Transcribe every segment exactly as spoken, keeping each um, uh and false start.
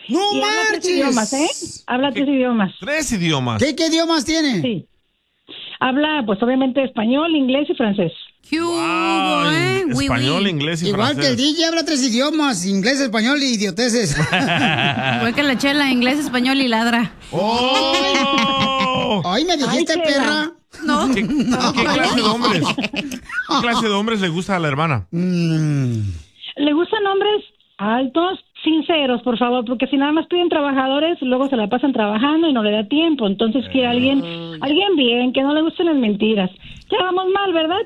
¡No y marches! habla tres idiomas, ¿eh? Habla tres idiomas. ¿Tres idiomas? ¿Qué, qué idiomas tiene? Sí. Habla, pues, obviamente, español, inglés y francés. Wow, eh? Oui, español, oui. inglés y Igual francés. que el D J habla tres idiomas, inglés, español y idioteces. Igual que la Chela, inglés, español y ladra. ¡Oh! Ay, me dijiste, Ay, perra. No. ¿Qué, qué clase de hombres? ¿Qué clase de hombres le gusta a la hermana? Mm. Le gustan hombres altos, sinceros, por favor, porque si nada más piden trabajadores, luego se la pasan trabajando y no le da tiempo. Entonces quiere alguien, alguien bien, que no le gusten las mentiras. Ya vamos mal, ¿verdad?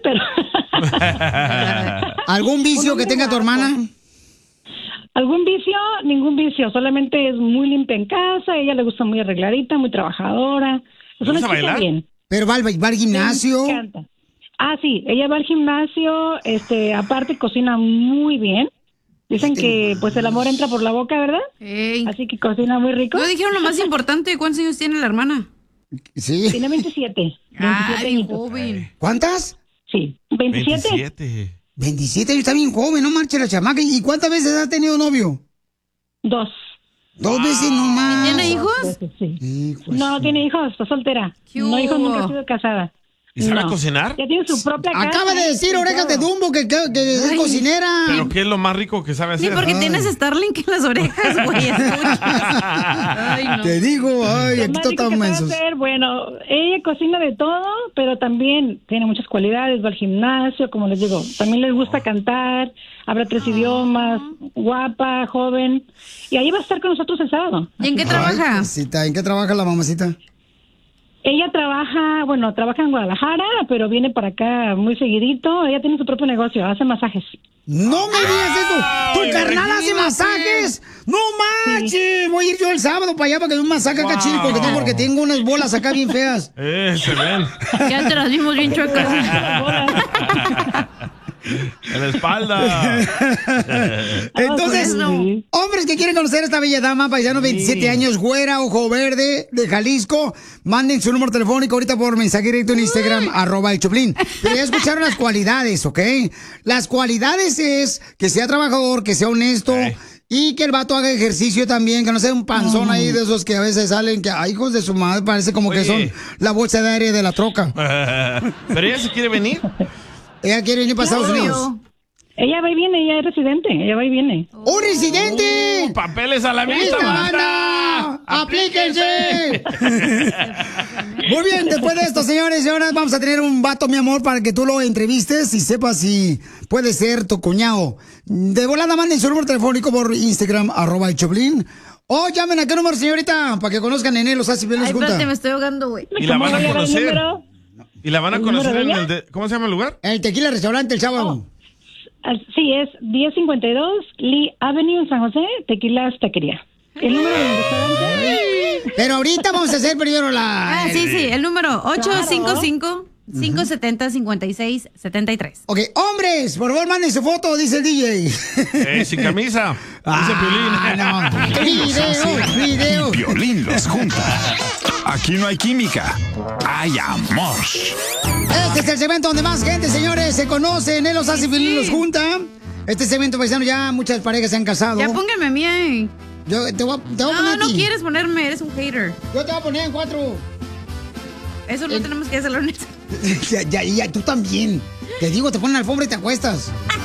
Pero ¿Algún vicio que tenga tu hermana? algún vicio, ningún vicio, solamente es muy limpia en casa, a ella le gusta muy arregladita, muy trabajadora. Es ¿Le una gusta chica bailar? bien. ¿Pero va al, va al gimnasio? Me encanta. Ah, sí, ella va al gimnasio, este, aparte cocina muy bien. Dicen que pues el amor entra por la boca, ¿verdad? Ey. Así que cocina muy rico. No dijeron lo más importante. ¿Cuántos años tiene la hermana? Sí. Tiene veintisiete. veintisiete Ay, añitos. joven. ¿Cuántas? Sí, veintisiete. veintisiete. veintisiete, está bien joven, no marche la chamaca. ¿Y cuántas veces has tenido novio? Dos. Dos veces nomás. ¿Tiene hijos? Dos veces, sí. Hijo, No, sí. tiene hijos, está soltera. ¿Qué No hijos, hubo? nunca ha sido casada. ¿Y sabe No. cocinar? Ya tiene su propia casa. Acaba de decir Orejas de Dumbo que, que, que es Ay. cocinera. ¿Pero qué es lo más rico que sabe Ni hacer? porque Ay. tienes Starlink en las orejas, güey. Escuchas. Ay, no. Te digo, ay, Lo aquí más rico están que sabe mensos. hacer, bueno, ella cocina de todo, pero también tiene muchas cualidades, va al gimnasio, como les digo, también les gusta cantar, habla tres idiomas, guapa, joven, y ahí va a estar con nosotros el sábado. ¿Y en qué Ay, trabaja? cosita, ¿en qué trabaja la mamacita? Ella trabaja, bueno, trabaja en Guadalajara, pero viene para acá muy seguidito, ella tiene su propio negocio, hace masajes. No me digas eso. ¿Tu Ay, carnal hace imagínate. masajes? ¡No manches! Voy a ir yo el sábado para allá para que me un masaje acá Wow. chico, porque tengo, porque tengo unas bolas acá bien feas. Eh, se ven. Ya te las vimos bien chuecas. En la espalda. Entonces, bueno. Sí. hombres que quieren conocer a esta bella dama, paisano, veintisiete años, güera, ojo verde, de Jalisco, manden su número telefónico ahorita por mensaje directo en Instagram, arroba el Choplin. Pero ya escucharon las cualidades, ¿ok? Las cualidades es que sea trabajador, que sea honesto. Ey. Y que el vato haga ejercicio también, que no sea un panzón ahí de esos que a veces salen, que, ay, hijos de su madre, parece como que Oye. son la bolsa de aire de la troca. ¿Pero ella se quiere venir? Ella quiere venir para Estados Unidos. Ella va y viene, ella es residente, ella va y viene. ¡Un residente! Uh, ¡Papeles a la vista, ¡Lista, banda! banda! ¡Aplíquense! Muy bien, después de esto, señores y señoras, vamos a tener un vato, mi amor, para que tú lo entrevistes y sepas si puede ser tu cuñado. De volada, manden su número telefónico por Instagram, arroba el Choplin. O llamen a qué número, señorita, para que conozcan en él los hace bien Ay, les junta. espérate, me estoy ahogando, güey. Y la van a ¿Cómo voy dar el conocer. número? Y la van a ¿El conocer número en de el... de- ¿Cómo se llama el lugar? El tequila restaurante el sábado. Ah, sí, es diez cincuenta y dos Lee Avenue en San José, Tequilas Taquería. El número del restaurante. Pero ahorita vamos a hacer primero la... Ah, sí, sí, el número ocho cinco cinco, cinco siete cero, cinco seis siete tres. Ok, hombres, por favor, manden su foto, dice el D J. Eh, sin camisa. Dice Piolín. Ah, no. Video, video. Piolín los junta. Aquí no hay química, hay amor. Este es el segmento donde más gente, señores, se conocen. Él los hace feliz, los junta. Este segmento, paisano, ya muchas parejas se han casado. Ya pónganme a mí ahí. Yo te voy, a- te voy a poner No, a no ti. quieres ponerme, eres un hater. Yo te voy a poner en cuatro. Eso no Eh. tenemos que hacerlo en eso. ya, ya, ya, tú también. Te digo, te ponen alfombra y te acuestas.